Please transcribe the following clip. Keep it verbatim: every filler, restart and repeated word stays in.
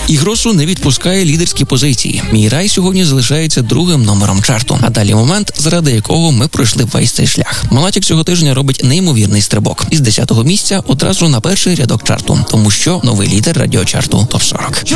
І Гросу не відпускає лідерські позиції. «Мій рай» сьогодні залишається другим номером чарту. А далі момент, заради якого ми пройшли весь цей шлях. Монатік цього тижня робить неймовірний стрибок. Із десятого місця одразу на перший рядок чарту. Тому що новий лідер радіочарту топ сорок.